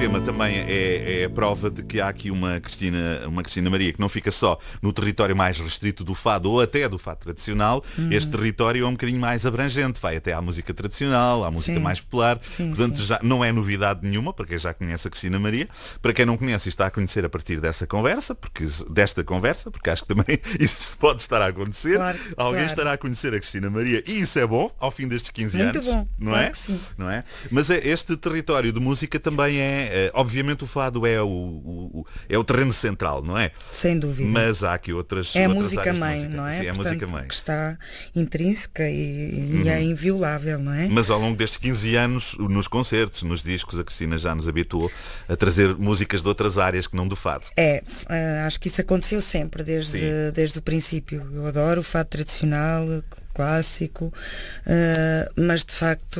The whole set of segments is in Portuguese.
tema também é a prova de que há aqui uma Cristina Maria que não fica só no território mais restrito do fado ou até do fado tradicional. Este território é um bocadinho mais abrangente, vai até à música tradicional, à música mais popular. Portanto, já não é novidade nenhuma para quem já conhece a Cristina Maria. Para quem não conhece e está a conhecer a partir desta conversa, porque acho que também isso pode estar a acontecer. Claro, Alguém claro. estará a conhecer a Cristina Maria e isso é bom ao fim destes 15 Muito anos. bom, Não claro é? que sim. Não é? Mas este território de música também obviamente o fado é o terreno central, não é? Sem dúvida. Mas há aqui outras É a outras música áreas de mãe, música. não é? Sim, é a Portanto, música mãe. que está intrínseca e é inviolável, não é? Mas ao longo destes 15 anos, nos concertos, nos discos, a Cristina já nos habituou a trazer músicas de outras áreas que não do fado. Acho que isso aconteceu sempre, desde o princípio. Eu adoro o fado tradicional, clássico, mas de facto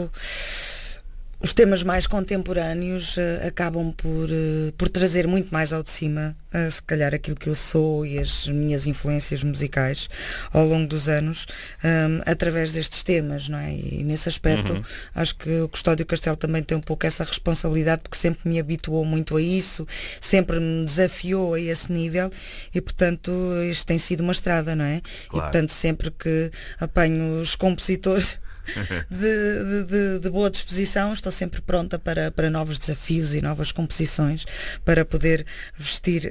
os temas mais contemporâneos acabam por trazer muito mais ao de cima, se calhar aquilo que eu sou e as minhas influências musicais ao longo dos anos, através destes temas, não é? E nesse aspecto acho que o Custódio Castelo também tem um pouco essa responsabilidade, porque sempre me habituou muito a isso, sempre me desafiou a esse nível e portanto isto tem sido uma estrada, não é? Claro. E portanto sempre que apanho os compositores de boa disposição, estou sempre pronta para novos desafios e novas composições, para poder vestir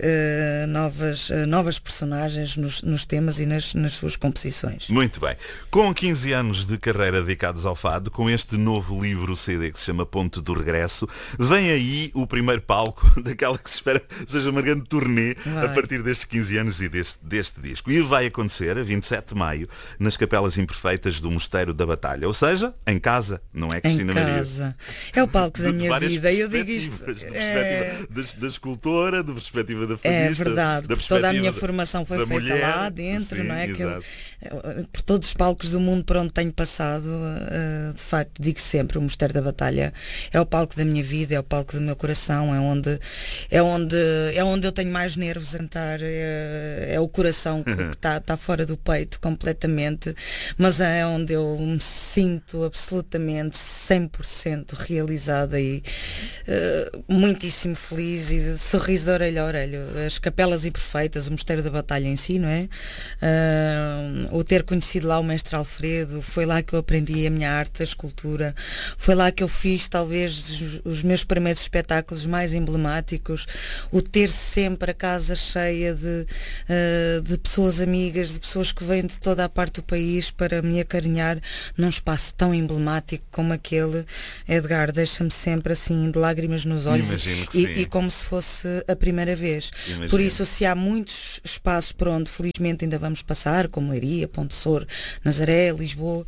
novas personagens nos temas e nas suas composições. Muito bem. Com 15 anos de carreira dedicados ao fado, com este novo livro CD que se chama Ponto do Regresso, vem aí o primeiro palco daquela que se espera seja uma grande turnê a partir destes 15 anos e deste disco. E vai acontecer a 27 de maio nas Capelas Imperfeitas do Mosteiro da Batalha. Ou seja, em casa, não é, Cristina Maria? Em casa. É o palco da minha vida. Eu digo isto. Da perspectiva da escultora, da perspectiva da É fadista, verdade, da porque toda a minha perspectiva formação foi da feita mulher. lá dentro, Sim, não é? exato. Por todos os palcos do mundo por onde tenho passado, de facto, digo sempre, o Mosteiro da Batalha é o palco da minha vida, é o palco do meu coração, é onde eu tenho mais nervos a cantar, é o coração que está fora do peito completamente, mas é onde eu me sinto absolutamente 100% realizada e muitíssimo feliz e de sorriso de orelha a orelha. As Capelas Imperfeitas, o Mosteiro da Batalha em si, não é? O ter conhecido lá o mestre Alfredo, foi lá que eu aprendi a minha arte, a escultura, foi lá que eu fiz talvez os meus primeiros espetáculos mais emblemáticos, o ter sempre a casa cheia de pessoas amigas, de pessoas que vêm de toda a parte do país para me acarinhar num espaço tão emblemático como aquele. Edgar, deixa-me sempre assim de lágrimas nos olhos e como se fosse a primeira vez. Imagino. Por isso, se há muitos espaços por onde felizmente ainda vamos passar, como Leiria, Ponte Sor, Nazaré, Lisboa,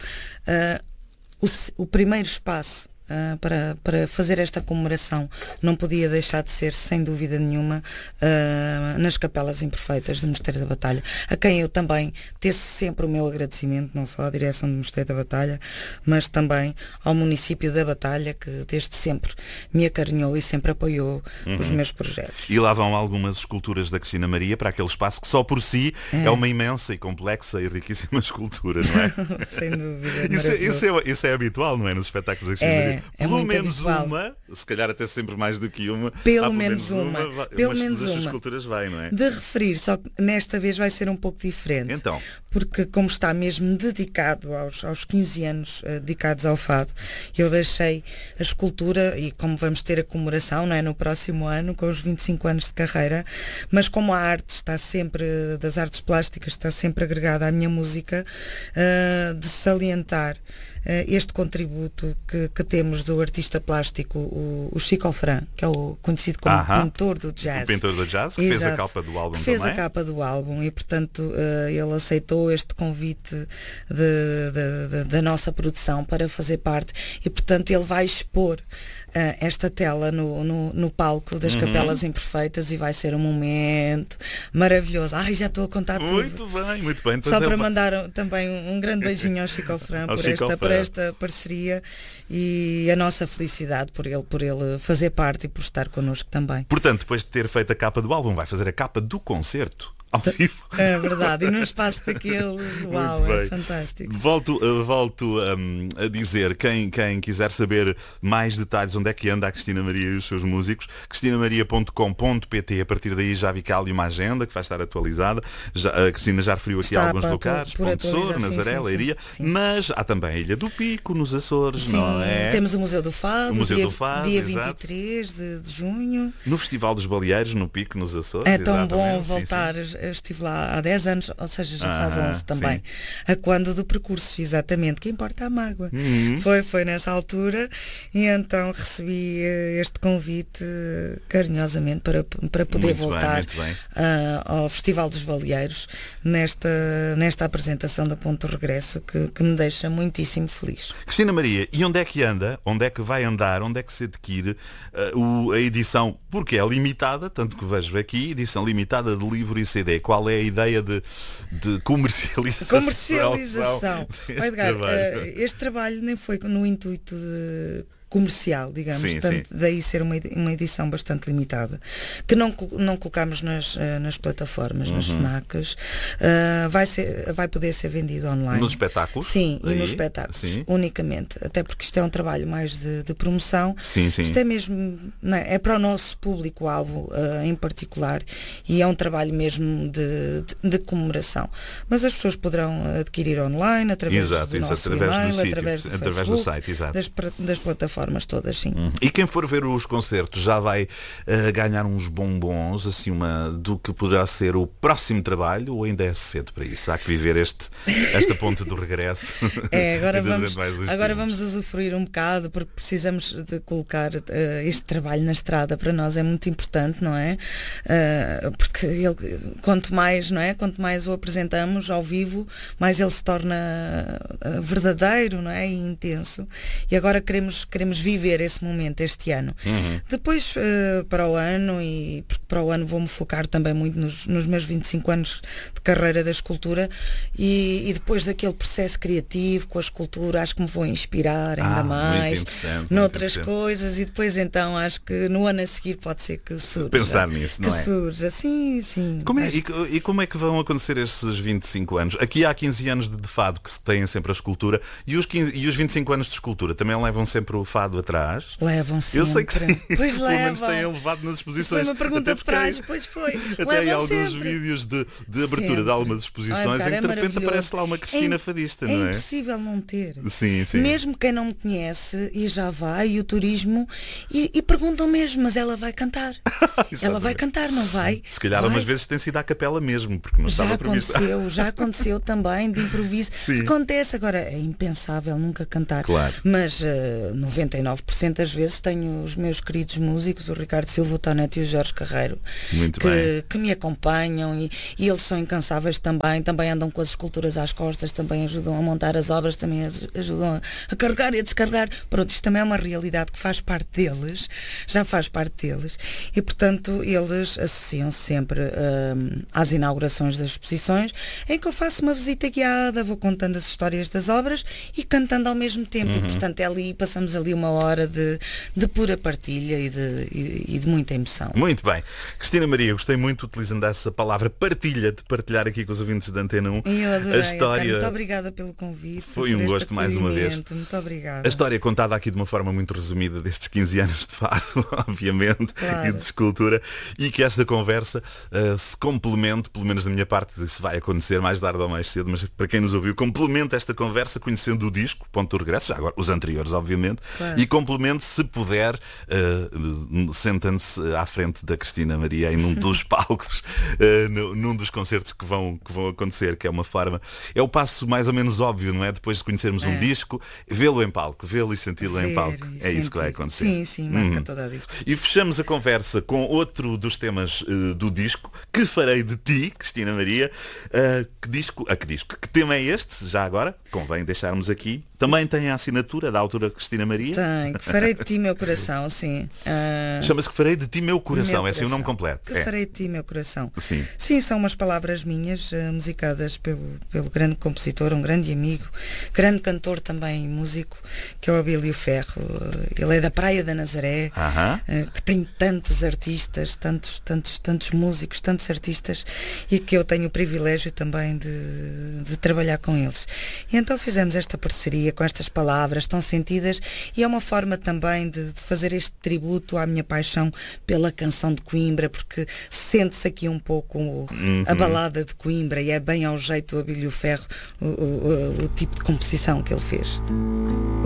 o primeiro espaço para fazer esta comemoração não podia deixar de ser, sem dúvida nenhuma, nas Capelas Imperfeitas do Mosteiro da Batalha, a quem eu também teço sempre o meu agradecimento, não só à direção do Mosteiro da Batalha, mas também ao município da Batalha, que desde sempre me acarinhou e sempre apoiou os meus projetos. E lá vão algumas esculturas da Cristina Maria para aquele espaço que só por si é uma imensa e complexa e riquíssima escultura, não é? Sem dúvida. Isso é habitual, não é? Nos espetáculos da Cristina Maria. Pelo menos habitual. uma, se calhar até sempre mais do que uma. Pelo menos uma. Pelo menos das uma. esculturas vai, não é? De referir, só que nesta vez vai ser um pouco diferente. Então. Porque como está mesmo dedicado aos 15 anos dedicados ao fado, eu deixei a escultura, e como vamos ter a comemoração, não é, no próximo ano, com os 25 anos de carreira, mas como a arte está sempre, das artes plásticas, está sempre agregada à minha música, de salientar este contributo que temos do artista plástico, o Chico Alfrã, que é o conhecido como pintor do jazz. O pintor do jazz, que Exato. fez a capa do álbum que fez também. a capa do álbum e, portanto, ele aceitou este convite da nossa produção para fazer parte e, portanto, ele vai expor esta tela no palco das Capelas Imperfeitas e vai ser um momento maravilhoso. Ai, já estou a contar tudo. Muito bem. Só para mandar também um grande beijinho ao Chico Alfrã por esta parceria e a nossa felicidade por ele fazer parte e por estar connosco também. Portanto, depois de ter feito a capa do álbum, vai fazer a capa do concerto. Ao vivo. É verdade, e num espaço daqueles, uau, é fantástico. Volto a dizer, quem quiser saber mais detalhes onde é que anda a Cristina Maria e os seus músicos, cristinamaria.com.pt. A partir daí já vi cá ali uma agenda que vai estar atualizada. A Cristina já referiu aqui alguns lugares, Ponte Sor, Nazaré, Leiria, mas há também a Ilha do Pico, nos Açores, não é? Temos o Museu do Fado, dia exato. 23 de junho. No Festival dos Baleeiros, no Pico, nos Açores. É tão bom voltar. Eu estive lá há 10 anos, ou seja, já faz 11 também. A quando do percurso, exatamente, que importa a mágoa. Foi nessa altura e então recebi este convite carinhosamente para poder voltar ao Festival dos Baleeiros nesta apresentação da Ponte do Regresso que me deixa muitíssimo feliz. Cristina Maria, e onde é que anda? Onde é que vai andar? Onde é que se adquire a edição? Porque é limitada, tanto que vejo aqui, edição limitada de livro e CD. Qual é a ideia de comercialização? Edgar, este trabalho nem foi no intuito de comercial, digamos, daí ser uma edição bastante limitada, que não colocamos nas plataformas, nas FNACs. Vai poder ser vendido online. Nos espetáculos? Sim, e nos espetáculos, unicamente. Até porque isto é um trabalho mais de promoção. Isto é mesmo, é para o nosso público-alvo em particular e é um trabalho mesmo de comemoração. Mas as pessoas poderão adquirir online, através do nosso e-mail, através do Facebook, do site, das plataformas todas, sim. E quem for ver os concertos já vai ganhar uns bombons, assim, do que poderá ser o próximo trabalho, ou ainda é cedo para isso? Há que viver esta ponte do regresso. Agora vamos usufruir um bocado, porque precisamos de colocar este trabalho na estrada. Para nós é muito importante, não é? Porque quanto mais o apresentamos ao vivo, mais ele se torna verdadeiro, não é? E intenso. E agora queremos viver esse momento este ano. Depois para o ano, e para o ano vou-me focar também muito nos meus 25 anos de carreira da escultura e depois daquele processo criativo com a escultura, acho que me vou inspirar ainda mais noutras coisas, e depois então acho que no ano a seguir pode ser que surja. Pensar nisso, não é? Surja, sim. E como é que vão acontecer esses 25 anos? Aqui há 15 anos de fado que se têm sempre a escultura, e os 25 anos de escultura também levam sempre o fado atrás? Levam sempre. Eu sei que sim. Pois pelo menos têm levado nas exposições. Foi uma pergunta de praxe, pois foi. Até aí alguns vídeos de abertura de algumas exposições em que de repente aparece lá uma Cristina fadista, não é? É impossível não ter. Sim. Mesmo quem não me conhece e já vai, e o turismo, e perguntam mesmo, mas ela vai cantar. Ela vai cantar, não vai? Se calhar umas vezes tem sido à capela mesmo, porque não estava previsto. Já aconteceu também, de improviso. Acontece, agora é impensável nunca cantar. Claro. Mas 99% das vezes tenho os meus queridos músicos, o Ricardo Silva, o Tonete e o Jorge Carreiro, que me acompanham e eles são incansáveis também andam com as esculturas às costas, também ajudam a montar as obras, também ajudam a carregar e a descarregar. Pronto, isto também é uma realidade que faz parte deles, já faz parte deles, e portanto eles associam-se sempre às inaugurações das exposições, em que eu faço uma visita guiada, vou contando as histórias das obras e cantando ao mesmo tempo. Portanto, passamos ali uma hora de pura partilha e de muita emoção. Muito bem. Cristina Maria, gostei muito utilizando essa palavra partilha, de partilhar aqui com os ouvintes da Antena 1. Eu adorei, a história. Muito obrigada pelo convite. Foi um gosto mais uma vez. Muito obrigada. A história contada aqui de uma forma muito resumida destes 15 anos de fado, obviamente, e de escultura, e que esta conversa se complemente, pelo menos da minha parte, isso vai acontecer mais tarde ou mais cedo, mas para quem nos ouviu, complemente esta conversa conhecendo o disco, Ponto do Regresso, já agora os anteriores, obviamente, e complemente, se puder, sentando-se à frente da Cristina Maria em um dos palcos, num dos concertos que vão acontecer, que é uma forma, é o passo mais ou menos óbvio, não é? Depois de conhecermos um disco, vê-lo em palco, vê-lo e senti-lo em palco. É isso que vai acontecer. Sim, marca toda a diferença. E fechamos a conversa com outro dos temas do disco, Que Farei de Ti, Cristina Maria. Que tema é este? Já agora, convém deixarmos aqui. Também tem a assinatura da autora Cristina Maria. Que farei de ti meu coração, sim. Chama-se Que Farei de Ti Meu Coração, Meu é assim o nome coração. completo. Que farei de ti meu coração. Sim. Sim, são umas palavras minhas, musicadas pelo grande compositor, um grande amigo, grande cantor também e músico, que é o Abílio Ferro. Ele é da Praia da Nazaré, que tem tantos artistas, tantos músicos, tantos artistas, e que eu tenho o privilégio também de trabalhar com eles. E então fizemos esta parceria com estas palavras tão sentidas, e é uma forma também de fazer este tributo à minha paixão pela canção de Coimbra, porque sente-se aqui um pouco a balada de Coimbra, e é bem ao jeito do Abílio Ferro o tipo de composição que ele fez.